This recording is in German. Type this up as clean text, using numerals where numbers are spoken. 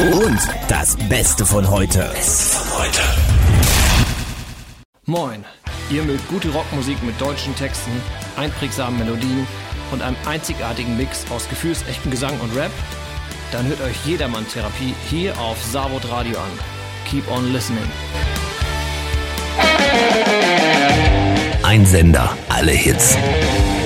Und das Beste von heute. Moin, ihr mögt gute Rockmusik mit deutschen Texten, einprägsamen Melodien und einem einzigartigen Mix aus gefühlsechtem Gesang und Rap? Dann hört euch Jedermann-Therapie hier auf Savod Radio an. Keep on listening. Ein Sender, alle Hits.